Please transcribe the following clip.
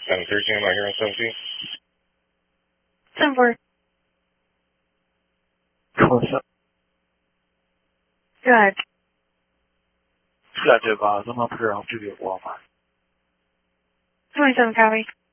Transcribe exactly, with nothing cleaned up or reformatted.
seven thirteen, am I hearing seventeen? ten four. What's up? Go ahead. Got to advise, I'm up here off duty at Walmart. twenty-seven copy.